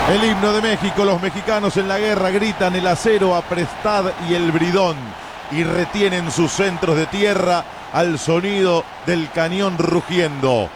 El himno de México, los mexicanos en la guerra gritan el acero, aprestad y el bridón, y retienen sus centros de tierra al sonido del cañón rugiendo.